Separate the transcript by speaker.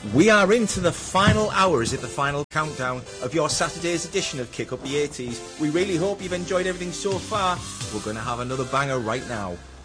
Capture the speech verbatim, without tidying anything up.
Speaker 1: We are into the final hours at the final countdown of your Saturday's edition of Kick Up the eighties. We really hope you've enjoyed everything so far. We're going to have another banger right now.